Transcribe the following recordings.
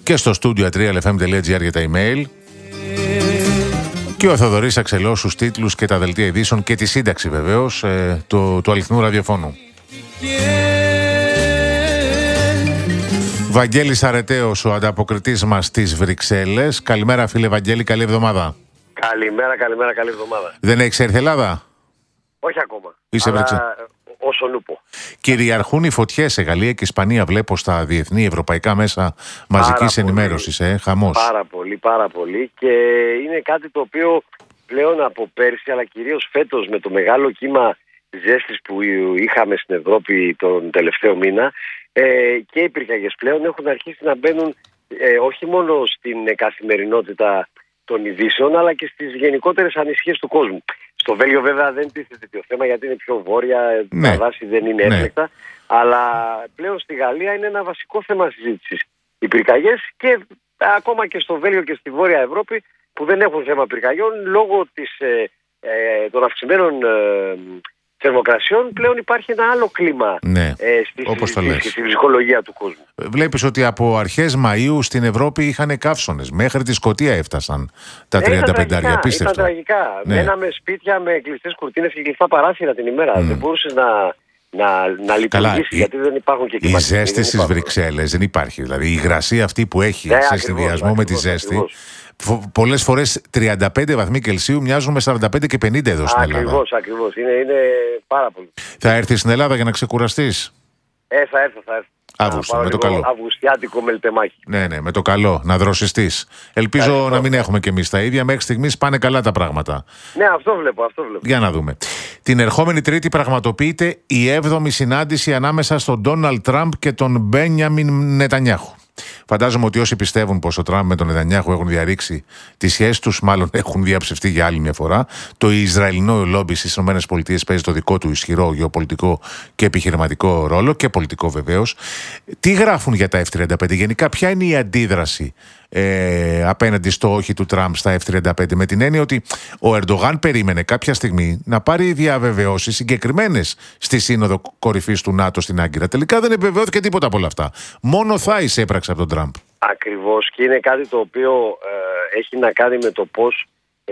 και στο studio atrialfm.gr για τα email. Και ο Θοδωρής Αξελός στους τίτλους και τα δελτία ειδήσεων και τη σύνταξη βεβαίως του αληθινού ραδιοφώνου. Βαγγέλης Αρετέος, ο ανταποκριτής μας στις Βρυξέλλες. Καλημέρα φίλε Βαγγέλη, καλή εβδομάδα. Καλημέρα, καλή εβδομάδα. Δεν έχεις έρθει Ελλάδα? Όχι ακόμα. Είσαι όσον ούπο. Κυριαρχούν οι φωτιές σε Γαλλία και Ισπανία, βλέπω στα διεθνή ευρωπαϊκά μέσα μαζικής ενημέρωσης. Χαμός. Πάρα πολύ. Και είναι κάτι το οποίο πλέον από πέρσι, αλλά κυρίως φέτος με το μεγάλο κύμα ζέστης που είχαμε στην Ευρώπη τον τελευταίο μήνα, και οι πυρκαγιές πλέον έχουν αρχίσει να μπαίνουν όχι μόνο στην καθημερινότητα των ειδήσεων, αλλά και στις γενικότερες ανησυχίες του κόσμου. Στο Βέλγιο βέβαια δεν τίθεται το θέμα γιατί είναι πιο βόρεια, τα δάση δεν είναι έφλεκτα, αλλά πλέον στη Γαλλία είναι ένα βασικό θέμα συζήτησης οι πυρκαγιές, και ακόμα και στο Βέλγιο και στη Βόρεια Ευρώπη που δεν έχουν θέμα πυρκαγιών λόγω των αυξημένων θερμοκρασιών, πλέον υπάρχει ένα άλλο κλίμα στη ψυχολογία του κόσμου. Βλέπεις ότι από αρχές Μαΐου στην Ευρώπη είχαν καύσωνες. Μέχρι τη Σκωτία έφτασαν τα 35. Απίστευτο. Ήταν τραγικά. Μέναμε σπίτια με κλειστές κουρτίνες και κλειστά παράθυρα την ημέρα. Δεν μπορούσες να λειτουργήσει γιατί δεν υπάρχουν και κλιματικοί. Η ζέστη στις Βρυξέλλες δεν υπάρχει. Δηλαδή η υγρασία αυτή που έχει σε συνδυασμό με τη ζέστη. Πολλές φορές 35 βαθμοί Κελσίου μοιάζουν με 45 και 50 εδώ στην Ελλάδα. Ακριβώς. Είναι πάρα πολύ. Θα έρθεις στην Ελλάδα για να ξεκουραστείς? Θα έρθω. Αύγουστο, με το καλό. Αυγουστιάτικο μελτεμάκι. Ναι, με το καλό. Να δροσιστείς. Ελπίζω να μην έχουμε κι εμείς τα ίδια. Μέχρι στιγμής πάνε καλά τα πράγματα. Ναι, αυτό βλέπω. Για να δούμε. Την ερχόμενη Τρίτη πραγματοποιείται η 7η συνάντηση ανάμεσα στον Ντόναλντ Τραμπ και τον Μπένιαμιν Νετανιάχου. Φαντάζομαι ότι όσοι πιστεύουν πως ο Τραμπ με τον Νετανιάχου έχουν διαρρήξει τις σχέσεις τους, μάλλον έχουν διαψευστεί για άλλη μια φορά. Το Ισραηλινό λόμπι στις ΗΠΑ παίζει το δικό του ισχυρό γεωπολιτικό και επιχειρηματικό ρόλο, και πολιτικό βεβαίως. Τι γράφουν για τα F-35, γενικά ποια είναι η αντίδραση απέναντι στο όχι του Τραμπ στα F-35, με την έννοια ότι ο Ερντογάν περίμενε κάποια στιγμή να πάρει διαβεβαιώσεις συγκεκριμένες στη Σύνοδο Κορυφής του ΝΑΤΟ στην Άγκυρα. Τελικά δεν επιβεβαιώθηκε τίποτα από όλα αυτά. Μόνο θα εισέπραξε από τον Τραμπ. Ακριβώς, και είναι κάτι το οποίο έχει να κάνει με το πώς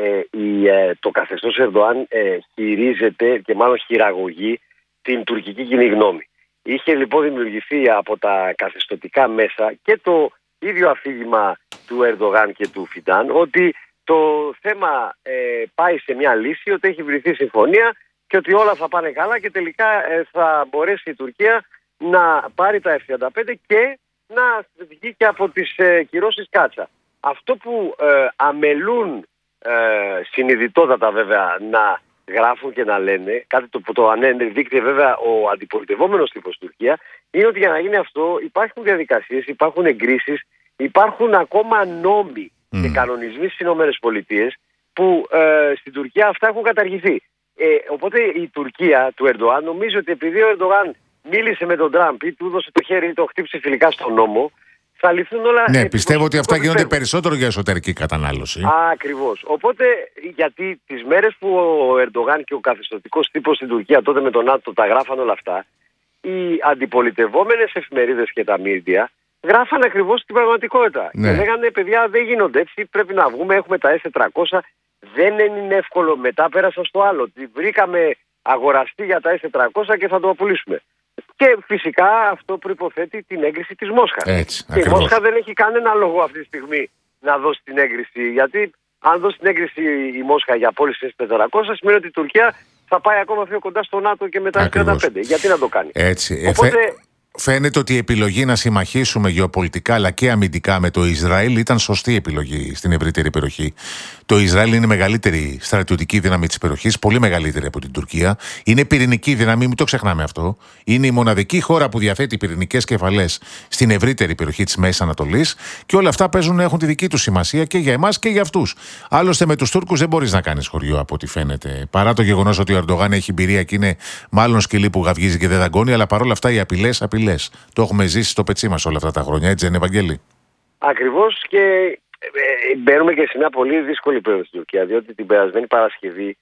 το καθεστώς Ερντογάν χειρίζεται και μάλλον χειραγωγεί την τουρκική κοινή γνώμη. Είχε λοιπόν δημιουργηθεί από τα καθεστωτικά μέσα και το ίδιο αφήγημα του Ερντογάν και του Φιντάν ότι το θέμα πάει σε μια λύση, ότι έχει βρεθεί συμφωνία και ότι όλα θα πάνε καλά και τελικά θα μπορέσει η Τουρκία να πάρει τα F-35 και να βγει και από τις κυρώσεις κάτσα. Αυτό που αμελούν συνειδητότατα βέβαια να γράφουν και να λένε, κάτι που το ανέδειξε βέβαια ο αντιπολιτευόμενος τύπος Τουρκία, είναι ότι για να γίνει αυτό υπάρχουν διαδικασίες, υπάρχουν εγκρίσεις, υπάρχουν ακόμα νόμοι και κανονισμοί στις ΗΠΑ που στην Τουρκία αυτά έχουν καταργηθεί. Οπότε η Τουρκία του Ερντογάν νομίζει ότι επειδή ο Ερντογάν μίλησε με τον Τραμπ ή του έδωσε το χέρι ή το χτύπησε φιλικά στον νόμο, θα ληφθούν όλα. Ναι, πιστεύω ότι αυτά γίνονται περισσότερο για εσωτερική κατανάλωση. Ακριβώς. Οπότε, γιατί τις μέρες που ο Ερντογάν και ο καθεστωτικός τύπος στην Τουρκία τότε με τον ΝΑΤΟ τα γράφαν όλα αυτά, οι αντιπολιτευόμενες εφημερίδες και τα μίντια γράφαν ακριβώς την πραγματικότητα. Ναι. Και λέγανε, παιδιά, δεν γίνονται έτσι, πρέπει να βγούμε, έχουμε τα S400, δεν είναι εύκολο. Μετά πέρασα στο άλλο. Βρήκαμε αγοραστή για τα S400 και θα το πουλήσουμε. Και φυσικά αυτό προϋποθέτει την έγκριση της Μόσχας. Και η Μόσχα δεν έχει κανένα λόγο αυτή τη στιγμή να δώσει την έγκριση. Γιατί αν δώσει την έγκριση η Μόσχα για πώληση S400, σημαίνει ότι η Τουρκία θα πάει ακόμα πιο κοντά στο ΝΑΤΟ και μετά S35. Γιατί να το κάνει. Έτσι. Οπότε, φαίνεται ότι η επιλογή να συμμαχίσουμε γεωπολιτικά αλλά και αμυντικά με το Ισραήλ ήταν σωστή επιλογή στην ευρύτερη περιοχή. Το Ισραήλ είναι η μεγαλύτερη στρατιωτική δύναμη της περιοχής, πολύ μεγαλύτερη από την Τουρκία. Είναι πυρηνική δύναμη, μην το ξεχνάμε αυτό. Είναι η μοναδική χώρα που διαθέτει πυρηνικές κεφαλές στην ευρύτερη περιοχή της Μέσης Ανατολής και όλα αυτά έχουν τη δική τους σημασία και για εμάς και για αυτούς. Άλλωστε με τους Τούρκους δεν μπορείς να κάνεις χωριό από ό,τι φαίνεται. Παρά το γεγονός ότι ο Ερντογάν έχει εμπειρία και είναι μάλλον σκυλί που γαυγίζει και δεν δαγκώνει, αλλά παρόλα αυτά οι απειλές. Το έχουμε ζήσει στο πετσί μας όλα αυτά τα χρόνια, έτσι δεν είναι, Ευαγγέλη? Ακριβώς, και μπαίνουμε και σε μια πολύ δύσκολη περίοδο στην Τουρκία, διότι την περασμένη Παρασκευή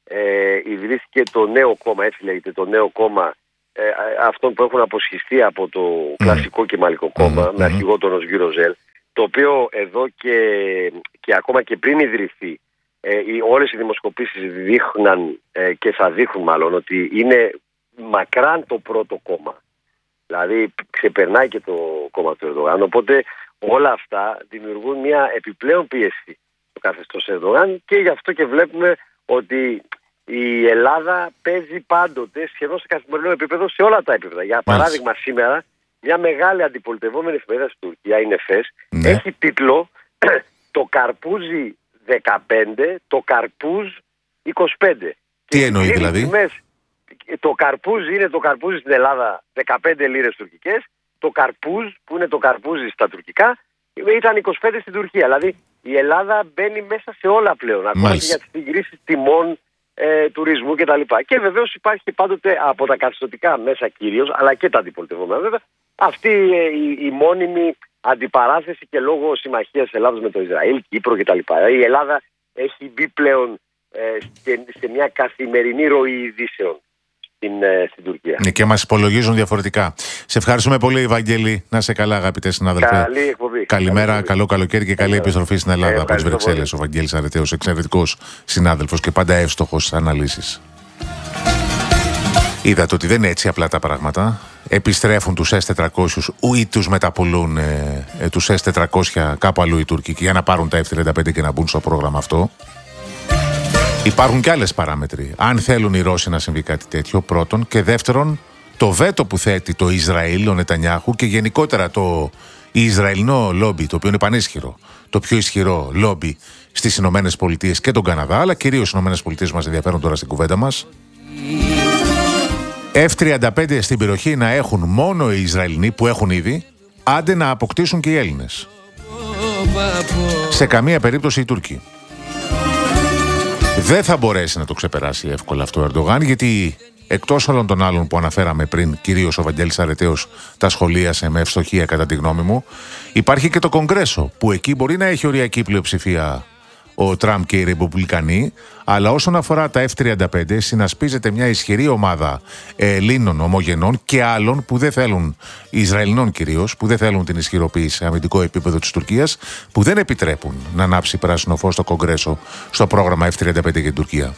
ιδρύθηκε το νέο κόμμα, έτσι λέγεται, το νέο κόμμα αυτών που έχουν αποσχιστεί από το κλασικό κεμαλικό κόμμα, με αρχηγό τον Οσγύρο Ζέλ, το οποίο εδώ και ακόμα και πριν ιδρυθεί, όλες οι δημοσκοπήσεις δείχναν και θα δείχνουν μάλλον ότι είναι μακράν το πρώτο κόμμα. Δηλαδή ξεπερνάει και το κόμμα του Ερντογάν. Οπότε όλα αυτά δημιουργούν μια επιπλέον πίεση στο καθεστώς Ερντογάν και γι' αυτό και βλέπουμε ότι η Ελλάδα παίζει πάντοτε σχεδόν σε καθημερινό επίπεδο σε όλα τα επίπεδα. Για παράδειγμα σήμερα μια μεγάλη αντιπολιτευόμενη εφημερίδα στην Τουρκία, η Νεφές, έχει τίτλο «Το Καρπούζι 15, το Καρπούζ 25». Τι εννοεί δηλαδή? Το καρπούζι είναι το καρπούζι στην Ελλάδα 15 λίρες τουρκικές, το καρπούζ που είναι το καρπούζι στα τουρκικά ήταν 25 στην Τουρκία. Δηλαδή η Ελλάδα μπαίνει μέσα σε όλα πλέον, ακόμα και για τις συγκρίσεις τιμών, τουρισμού κτλ. Και βεβαίως υπάρχει πάντοτε από τα καθεστωτικά μέσα κυρίως, αλλά και τα αντιπολιτευόμενα βέβαια, αυτή η μόνιμη αντιπαράθεση και λόγω συμμαχίας Ελλάδος με το Ισραήλ, Κύπρο κτλ. Η Ελλάδα έχει μπει πλέον σε μια καθημερινή ροή ειδήσεων στην Τουρκία. Και μας υπολογίζουν διαφορετικά. Σε ευχαριστούμε πολύ, Βαγγέλη. Να είσαι καλά, αγαπητέ συνάδελφε. Καλή εκπομπή. Καλημέρα, καλό καλοκαίρι και καλή επιστροφή στην Ελλάδα από τις Βρυξέλλες. Ο Βαγγέλης Αρετέος, εξαιρετικός συνάδελφος και πάντα εύστοχος στις αναλύσεις. Είδατε ότι δεν είναι έτσι απλά τα πράγματα. Επιστρέφουν τους S-400 ή τους μεταπολούν τους S-400 κάπου αλλού οι Τούρκοι για να πάρουν τα F-35 και να μπουν στο πρόγραμμα αυτό. Υπάρχουν και άλλες παράμετροι. Αν θέλουν οι Ρώσοι να συμβεί κάτι τέτοιο, πρώτον. Και δεύτερον, το βέτο που θέτει το Ισραήλ, ο Νετανιάχου, και γενικότερα το Ισραηλινό λόμπι, το οποίο είναι πανίσχυρο, το πιο ισχυρό λόμπι στις Ηνωμένες Πολιτείες και τον Καναδά, αλλά κυρίως στις Ηνωμένες Πολιτείες μας ενδιαφέρουν τώρα στην κουβέντα μας. F-35 στην περιοχή να έχουν μόνο οι Ισραηλινοί που έχουν ήδη, άντε να αποκτήσουν και οι Έλληνες. Σε καμία περίπτωση οι Τούρκοι. Δεν θα μπορέσει να το ξεπεράσει εύκολα αυτό ο Ερντογάν, γιατί εκτός όλων των άλλων που αναφέραμε πριν, κυρίως ο Βαγγέλης Αρετέος τα σχολίασε με ευστοχία κατά τη γνώμη μου, υπάρχει και το Κογκρέσο, που εκεί μπορεί να έχει οριακή πλειοψηφία ο Τραμπ και οι Ρεπουμπλικανοί, αλλά όσον αφορά τα F-35 συνασπίζεται μια ισχυρή ομάδα Ελλήνων ομογενών και άλλων που δεν θέλουν, Ισραηλινών κυρίως, που δεν θέλουν την ισχυροποίηση σε αμυντικό επίπεδο της Τουρκίας, που δεν επιτρέπουν να ανάψει πράσινο φως στο Κογκρέσο στο πρόγραμμα F-35 για την Τουρκία.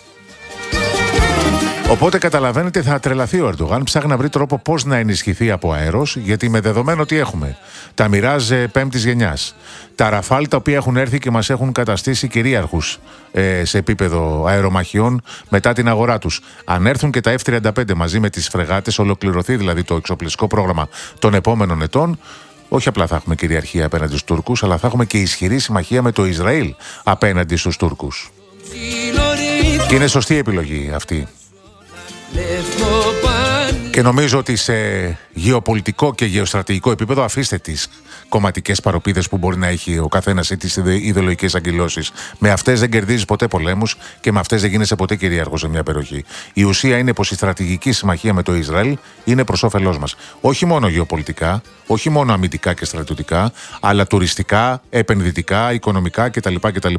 Οπότε καταλαβαίνετε, θα τρελαθεί ο Ερντογάν, ψάχνει να βρει τρόπο πώς να ενισχυθεί από αέρος, γιατί με δεδομένο ότι έχουμε τα Μιράζ πέμπτης γενιάς, τα Ραφάλ τα οποία έχουν έρθει και μας έχουν καταστήσει κυρίαρχους σε επίπεδο αερομαχιών μετά την αγορά τους. Αν έρθουν και τα F-35 μαζί με τις φρεγάτες, ολοκληρωθεί δηλαδή το εξοπλιστικό πρόγραμμα των επόμενων ετών, όχι απλά θα έχουμε κυριαρχία απέναντι στους Τούρκους, αλλά θα έχουμε και ισχυρή συμμαχία με το Ισραήλ απέναντι στους Τούρκους. Και είναι σωστή επιλογή αυτή. Και νομίζω ότι σε γεωπολιτικό και γεωστρατηγικό επίπεδο, αφήστε τις κομματικές παροπίδες που μπορεί να έχει ο καθένας ή τις ιδεολογικές αγκυλώσεις. Με αυτές δεν κερδίζεις ποτέ πολέμους και με αυτές δεν γίνεσαι ποτέ κυρίαρχος σε μια περιοχή. Η ουσία είναι πως η στρατηγική συμμαχία με το Ισραήλ είναι προς όφελός μας. Όχι μόνο γεωπολιτικά, όχι μόνο αμυντικά και στρατιωτικά, αλλά τουριστικά, επενδυτικά, οικονομικά κτλ.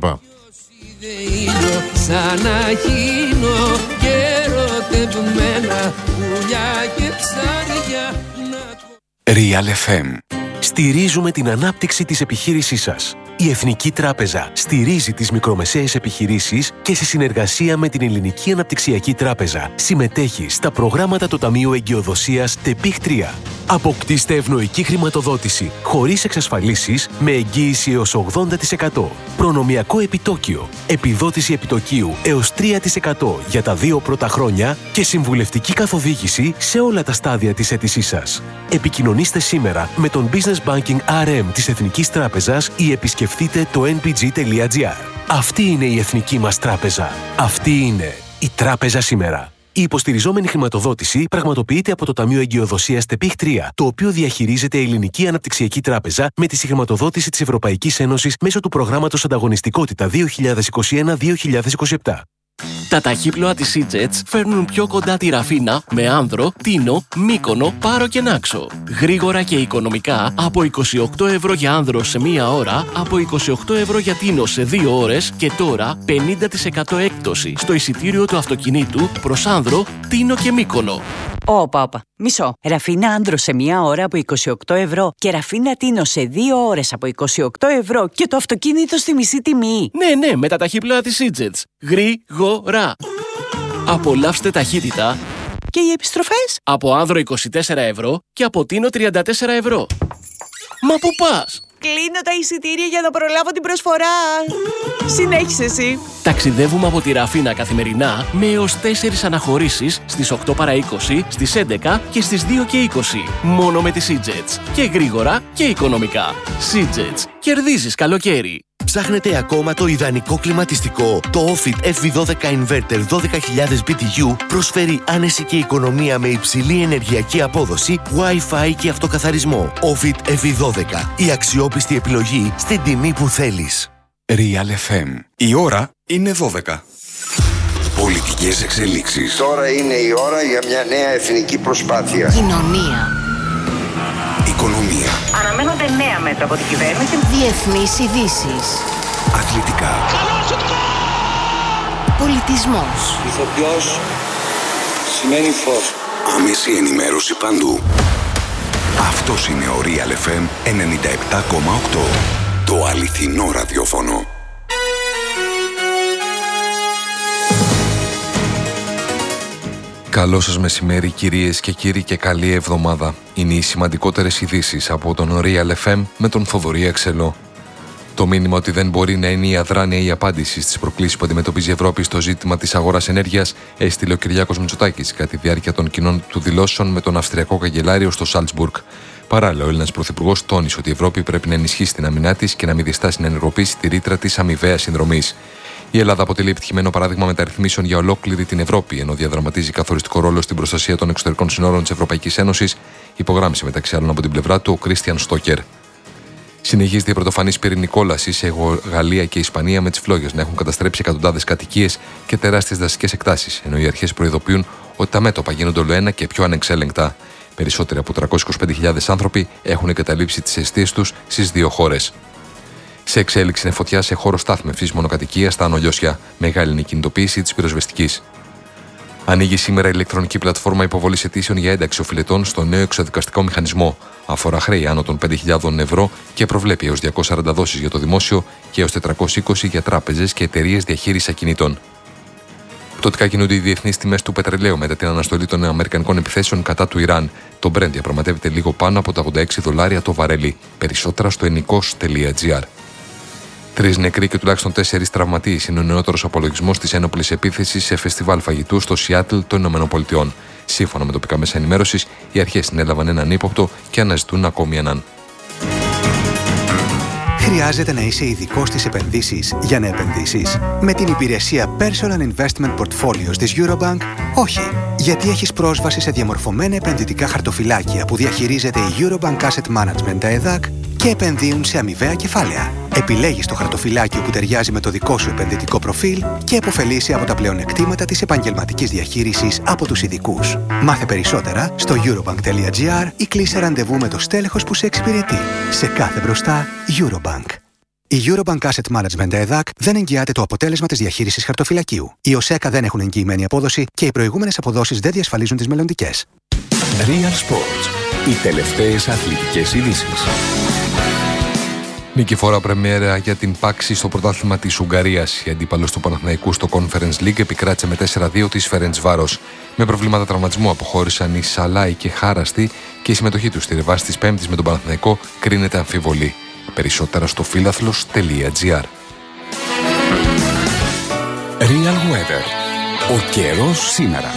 Real FM. Στηρίζουμε την ανάπτυξη της επιχείρησής σας. Η Εθνική Τράπεζα στηρίζει τις μικρομεσαίες επιχειρήσεις και σε συνεργασία με την Ελληνική Αναπτυξιακή Τράπεζα συμμετέχει στα προγράμματα του Ταμείου Εγκυοδοσίας ΤΕΠΙΧ 3. Αποκτήστε ευνοϊκή χρηματοδότηση χωρίς εξασφαλίσεις με εγγύηση έως 80%. Προνομιακό επιτόκιο, επιδότηση επιτοκίου έως 3% για τα 2 πρώτα χρόνια και συμβουλευτική καθοδήγηση σε όλα τα στάδια της αίτησής σας. Επικοινωνήστε σήμερα με τον Business Banking RM της Εθνικής Τράπεζας ή επισκεφτείτε το npg.gr. Αυτή είναι η Εθνική μας Τράπεζα. Αυτή είναι η Τράπεζα σήμερα. Η υποστηριζόμενη χρηματοδότηση πραγματοποιείται από το Ταμείο Εγκυοδοσίας ΤΕΠΙΧ 3, το οποίο διαχειρίζεται η Ελληνική Αναπτυξιακή Τράπεζα με τη συγχρηματοδότηση της Ευρωπαϊκής Ένωσης μέσω του προγράμματος Ανταγωνιστικότητα 2021-2027. Τα ταχύπλοα της Sea-Jets φέρνουν πιο κοντά τη Ραφίνα με Άνδρο, Τίνο, Μύκονο, Πάρο και Νάξο. Γρήγορα και οικονομικά από 28 ευρώ για Άνδρο σε 1 ώρα, από 28 ευρώ για Τίνο σε 2 ώρες και τώρα 50% έκπτωση στο εισιτήριο του αυτοκινήτου προς Άνδρο, Τίνο και Μύκονο. Όπα. Μισό. Ραφίνα άνδρο σε 1 ώρα από 28 ευρώ και ραφίνα τίνο σε 2 ώρες από 28 ευρώ και το αυτοκίνητο στη μισή τιμή. Ναι, με τα ταχύπλοα της EasyJet. Γρήγορα. Απολαύστε ταχύτητα. Και οι επιστροφές? Από άνδρο 24 ευρώ και από τίνο 34 ευρώ. Μα πού πας? Κλείνω τα εισιτήρια για να προλάβω την προσφορά. Συνέχισε εσύ. Ταξιδεύουμε από τη Ραφίνα καθημερινά με έως 4 αναχωρήσεις στις 8 παρά 20, στις 11 και στις 2 και 20. Μόνο με τις EasyJet. Και γρήγορα και οικονομικά. EasyJet. Κερδίζεις καλοκαίρι. Ψάχνετε ακόμα το ιδανικό κλιματιστικό? Το Ofit FV12 Inverter 12.000 BTU προσφέρει άνεση και οικονομία με υψηλή ενεργειακή απόδοση, Wi-Fi και αυτοκαθαρισμό. Ofit FV12. Η αξιόπιστη επιλογή στην τιμή που θέλεις. Real FM. Η ώρα είναι 12. Πολιτικές εξελίξεις. Τώρα είναι η ώρα για μια νέα εθνική προσπάθεια. Κοινωνία. Οικονομία. Αναμένονται νέα μέτρα από την κυβέρνηση. Διεθνείς ειδήσεις. Αθλητικά. Πολιτισμός. Ηθοποιός σημαίνει φως. Άμεση ενημέρωση παντού. Αυτός είναι ο Real FM 97,8. Το αληθινό ραδιόφωνο. Καλό σας μεσημέρι κυρίες και κύριοι και καλή εβδομάδα. Είναι οι σημαντικότερες ειδήσεις από τον Real FM με τον Θοδωρή Αξελό. Το μήνυμα ότι δεν μπορεί να είναι η αδράνεια η απάντηση στις προκλήσεις που αντιμετωπίζει η Ευρώπη στο ζήτημα της αγοράς ενέργειας έστειλε ο Κυριάκος Μητσοτάκης κατά τη διάρκεια των κοινών του δηλώσεων με τον Αυστριακό Καγκελάριο στο Σάλτσμπουργκ. Παράλληλα, ο Έλληνας Πρωθυπουργός τόνισε ότι η Ευρώπη πρέπει να ενισχύσει την αμυνά της και να μην διστάσει να ενεργοποιήσει τη ρήτρα της αμοιβαίας συνδρομής. Η Ελλάδα αποτελεί επιτυχημένο παράδειγμα μεταρρυθμίσεων για ολόκληρη την Ευρώπη, ενώ διαδραματίζει καθοριστικό ρόλο στην προστασία των εξωτερικών συνόρων της Ευρωπαϊκής Ένωσης, υπογράμμισε μεταξύ άλλων από την πλευρά του ο Κρίστιαν Στόκερ. Συνεχίζεται η πρωτοφανής πυρηνική κόλαση σε Γαλλία και Ισπανία, με τις φλόγες να έχουν καταστρέψει εκατοντάδες κατοικίες και τεράστιες δασικές εκτάσεις, ενώ οι αρχές προειδοποιούν ότι τα μέτωπα γίνονται όλο ένα και πιο ανεξέλεγκτα. Περισσότεροι από 325.000 άνθρωποι έχουν εγκαταλείψει τις εστίες τους στις δύο χώρες. Σε εξέλιξη είναι φωτιά σε χώρο στάθμευσης μονοκατοικίας στα Ανολιώσια. Μεγάλη είναι η κινητοποίηση της πυροσβεστικής. Ανοίγει σήμερα η ηλεκτρονική πλατφόρμα υποβολής αιτήσεων για ένταξη οφειλετών στο νέο εξοδικαστικό μηχανισμό. Αφορά χρέη άνω των 5.000 ευρώ και προβλέπει έως 240 δόσεις για το δημόσιο και έως 420 για τράπεζες και εταιρείες διαχείρισης ακινήτων. Πτωτικά κινούνται οι διεθνείς τιμές του πετρελαίου μετά την αναστολή των αμερικανικών επιθέσεων κατά του Ιράν. Το Brent διαπραγματεύεται λίγο πάνω από τα $86 το βαρέλι. Περισσότερα στο enikos.gr. 3 νεκροί και τουλάχιστον 4 τραυματίες είναι ο νεότερος απολογισμός της ένοπλης επίθεσης σε φεστιβάλ φαγητού στο Σιάτλ των ΗΠΑ. Σύμφωνα με τοπικά μέσα ενημέρωσης, οι αρχές συνέλαβαν έναν ύποπτο και αναζητούν ακόμη έναν. Χρειάζεται να είσαι ειδικός στις επενδύσεις για να επενδύσεις? Με την υπηρεσία Personal Investment Portfolios της Eurobank, όχι. Γιατί έχεις πρόσβαση σε διαμορφωμένα επενδυτικά χαρτοφυλάκια που διαχειρίζεται η Eurobank Asset Management, τα ΕΔΑΚ, και επενδύουν σε αμοιβαία κεφάλαια. Επιλέγεις το χαρτοφυλάκιο που ταιριάζει με το δικό σου επενδυτικό προφίλ και επωφελείσαι από τα πλεονεκτήματα της επαγγελματικής διαχείρισης από τους ειδικούς. Μάθε περισσότερα στο eurobank.gr ή κλείσε ραντεβού με το στέλεχος που σε εξυπηρετεί. Σε κάθε μπροστά, Eurobank. Η Eurobank Asset Management ΕΔΑΚ δεν εγγυάται το αποτέλεσμα της διαχείρισης χαρτοφυλακίου. Οι ΟΣΕΚΑ δεν έχουν εγγυημένη απόδοση και οι προηγούμενες αποδόσεις δεν διασφαλίζουν τις μελλοντικές. Real Sports. Οι τελευταίες αθλητικές ειδήσεις. Νικηφόρα πρεμιέρα για την Πάξη στο πρωτάθλημα της Ουγγαρίας. Η αντίπαλος του Παναθηναϊκού στο Conference League επικράτησε με 4-2 της Φερεντσβάρος. Με προβλήματα τραυματισμού αποχώρησαν οι Σαλάι και Χάραστη και η συμμετοχή τους στη ρεβάση της Πέμπτης με τον Παναθηναϊκό κρίνεται αμφίβολη. Περισσότερα στο φίλαθλος.gr. Real Weather. Ο καιρός σήμερα.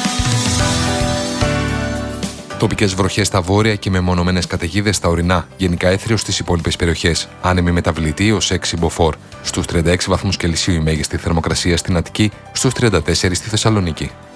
Τοπικές βροχές στα βόρεια και μεμονωμένες καταιγίδες στα ορεινά. Γενικά έθριο στις υπόλοιπες περιοχές. Άνεμη μεταβλητή ως 6 μποφόρ. Στους 36 βαθμούς Κελσίου η μέγιστη θερμοκρασία στην Αττική, στους 34 στη Θεσσαλονίκη.